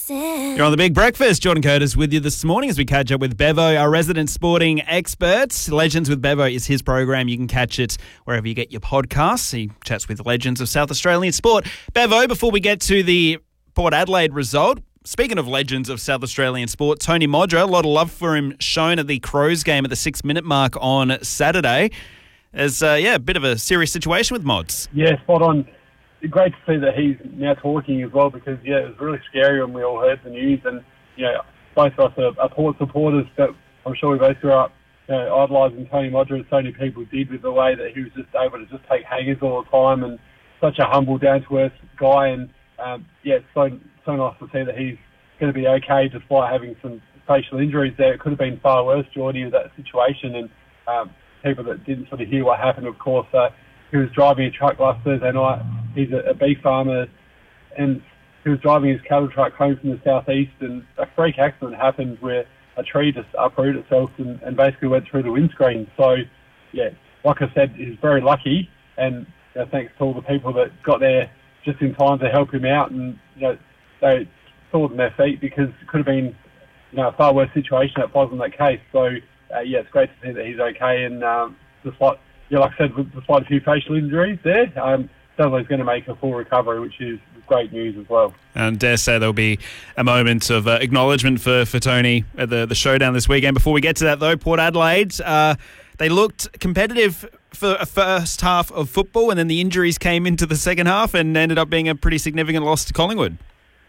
You're on The Big Breakfast. Jordan Curtis with you this morning as we catch up with Bevo, our resident sporting expert. Legends with Bevo is his program. You can catch it wherever you get your podcasts. He chats with legends of South Australian sport. Bevo, before we get to the Port Adelaide result, speaking of legends of South Australian sport, Tony Modra, a lot of love for him shown at the Crows game at the 6-minute mark on Saturday. There's, a bit of a serious situation with Mods. Yeah, spot on. Great to see that he's now talking as well because, it was really scary when we all heard the news. And, both of us are Port supporters, but I'm sure we both grew up idolising Tony Modra as so many people did with the way that he was just able to just take hangers all the time and such a humble, down-to-earth guy. And, it's so nice to see that he's going to be okay despite having some facial injuries there. It could have been far worse, Geordie, with that situation. And people that didn't sort of hear what happened, of course, he was driving a truck last Thursday night. He's a beef farmer, and he was driving his cattle truck home from the southeast, and a freak accident happened where a tree just uprooted itself and basically went through the windscreen. So, like I said, he's very lucky, and thanks to all the people that got there just in time to help him out, and they thought on their feet because it could have been a far worse situation if it wasn't that case. So, it's great to see that he's okay, and despite, like I said, despite a few facial injuries there, sounds like he's going to make a full recovery, which is great news as well. And dare say there'll be a moment of acknowledgement for Tony at the showdown this weekend. Before we get to that, though, Port Adelaide, they looked competitive for a first half of football, and then the injuries came into the second half and ended up being a pretty significant loss to Collingwood.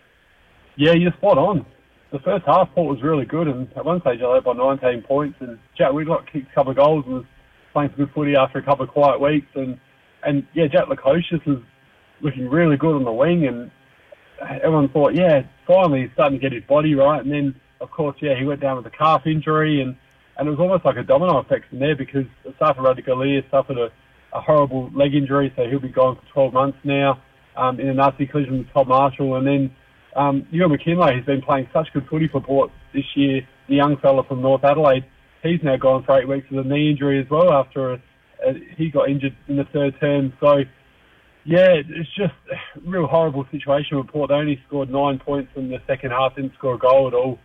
Yeah, you're spot on. The first half, Port was really good, and at one stage they led by 19 points, and Jack Whitlock kicked a couple of goals and was playing some good footy after a couple of quiet weeks, and Jack Lukosius was looking really good on the wing, and everyone thought, finally he's starting to get his body right. And then, of course, he went down with a calf injury, and it was almost like a domino effect from there because Safa Radicalier suffered a horrible leg injury, so he'll be gone for 12 months now in a nasty collision with Todd Marshall. And then Ewan McKinlay, who's been playing such good footy for Port this year, the young fella from North Adelaide, he's now gone for 8 weeks with a knee injury as well after he got injured in the third term. So, it's just a real horrible situation with Port. They only scored 9 points in the second half, didn't score a goal at all.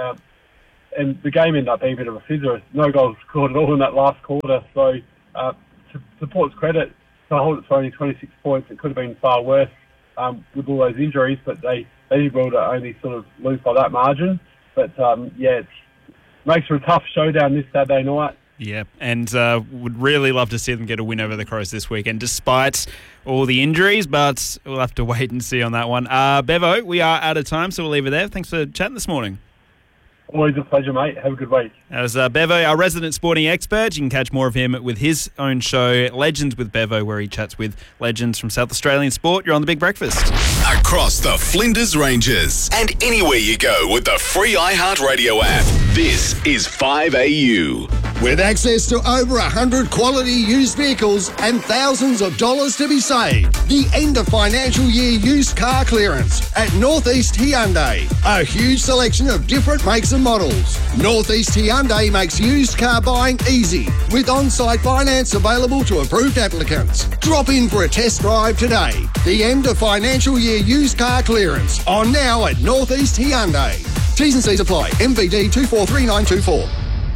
And the game ended up being a bit of a fizzer. No goals scored at all in that last quarter. So, to Port's credit, to hold it for only 26 points, it could have been far worse with all those injuries, but they did well to only sort of lose by that margin. But, it makes for a tough showdown this Saturday night. Yeah, and would really love to see them get a win over the Crows this weekend, despite all the injuries, but we'll have to wait and see on that one. Bevo, we are out of time, so we'll leave it there. Thanks for chatting this morning. Always a pleasure, mate. Have a good week. That was Bevo, our resident sporting expert. You can catch more of him with his own show, Legends with Bevo, where he chats with legends from South Australian sport. You're on The Big Breakfast. Across the Flinders Ranges and anywhere you go with the free iHeartRadio app. This is 5AU. With access to over 100 quality used vehicles and thousands of dollars to be saved. The end of financial year used car clearance at Northeast Hyundai. A huge selection of different makes and models. Northeast Hyundai makes used car buying easy with on-site finance available to approved applicants. Drop in for a test drive today. The end of financial year used car clearance on now at Northeast Hyundai. T's and C's apply. MVD 243924.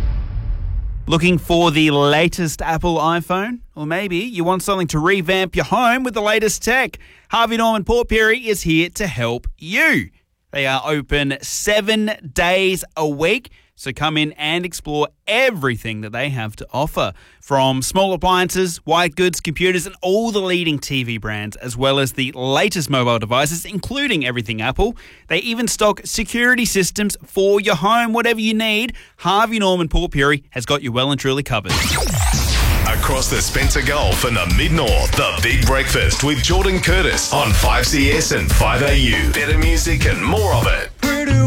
Looking for the latest Apple iPhone? Or maybe you want something to revamp your home with the latest tech? Harvey Norman Port Pirie is here to help you. They are open 7 days a week, so come in and explore everything that they have to offer. From small appliances, white goods, computers, and all the leading TV brands, as well as the latest mobile devices, including everything Apple. They even stock security systems for your home. Whatever you need, Harvey Norman Port Pirie has got you well and truly covered. Across the Spencer Gulf and the Mid-North, The Big Breakfast with Jordan Curtis on 5CS and 5AU. Better music and more of it.